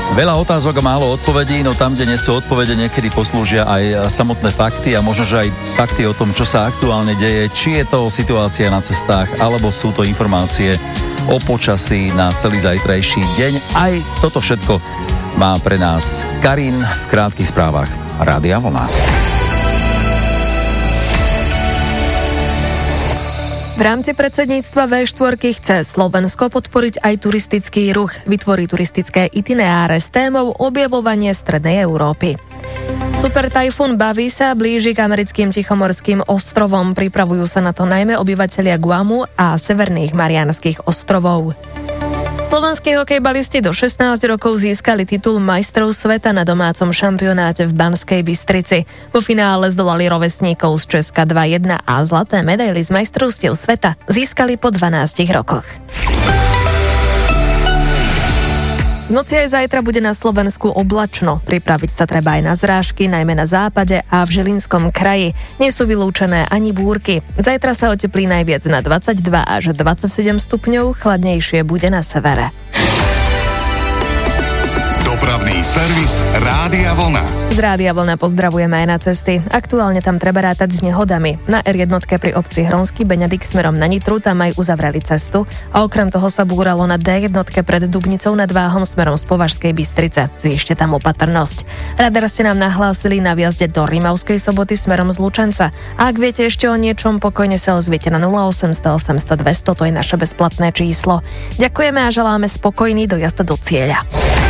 Veľa otázok a málo odpovedí, no tam, kde nie sú odpovede, niekedy poslúžia aj samotné fakty a možno, že aj fakty o tom, čo sa aktuálne deje, či je to situácia na cestách, alebo sú to informácie o počasí na celý zajtrajší deň. Aj toto všetko má pre nás Karin v krátkych správach Rádia Vlna. V rámci predsedníctva V4 chce Slovensko podporiť aj turistický ruch, vytvorí turistické itineráre s témou objavovanie Strednej Európy. Super tajfún Bavi sa blíži k americkým Tichomorským ostrovom. Pripravujú sa na to najmä obyvatelia Guamu a Severných Mariánskych ostrovov. Slovenskí hokejbalisti do 16 rokov získali titul majstrov sveta na domácom šampionáte v Banskej Bystrici. Vo finále zdolali rovesníkov z Česka 2-1 a zlaté medaily z majstrovstiev sveta získali po 12 rokoch. V noci aj zajtra bude na Slovensku oblačno. Pripraviť sa treba aj na zrážky, najmä na západe a v Žilinskom kraji. Nie sú vylúčené ani búrky. Zajtra sa oteplí najviac na 22 až 27 stupňov, chladnejšie bude na severe. Dopravný servis Rádia Vlna. Z Rádia Vlna pozdravujeme aj na cesty. Aktuálne tam treba rátať s nehodami. Na R1 pri obci Hronský Beňadik smerom na Nitru tam aj uzavreli cestu a okrem toho sa búralo na D1 pred Dubnicou nad Váhom smerom z Považskej Bystrice. Zvýšte tam opatrnosť. Radar ste nám nahlásili na vjazde do Rimavskej Soboty smerom z Lučenca. A ak viete ešte o niečom, pokojne sa ozviete na 0800 800 200, to je naše bezplatné číslo. Ďakujeme a želáme spokojný dojazd do cieľa.